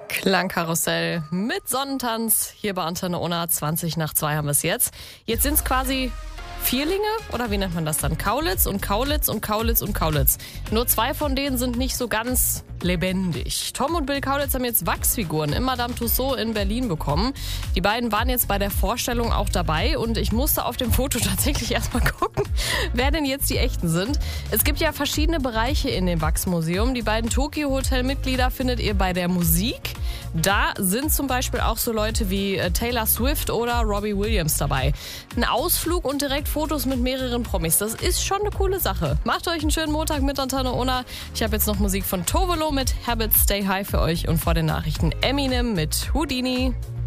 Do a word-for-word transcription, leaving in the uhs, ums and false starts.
Klangkarussell mit Sonnentanz hier bei Antenne Unna. zwanzig nach zwei haben wir es jetzt. Jetzt sind es quasi Vierlinge, oder wie nennt man das dann? Kaulitz und Kaulitz und Kaulitz und Kaulitz. Nur zwei von denen sind nicht so ganz lebendig. Tom und Bill Kaulitz haben jetzt Wachsfiguren in Madame Tussauds in Berlin bekommen. Die beiden waren jetzt bei der Vorstellung auch dabei und ich musste auf dem Foto tatsächlich erstmal gucken, wer denn jetzt die echten sind. Es gibt ja verschiedene Bereiche in dem Wachsmuseum. Die beiden Tokyo Hotel Mitglieder findet ihr bei der Musik. Da sind zum Beispiel auch so Leute wie Taylor Swift oder Robbie Williams dabei. Ein Ausflug und direkt Fotos mit mehreren Promis. Das ist schon eine coole Sache. Macht euch einen schönen Montag mit Antenne Unna. Ich habe jetzt noch Musik von Tovolo mit Habits Stay High für euch und vor den Nachrichten Eminem mit Houdini.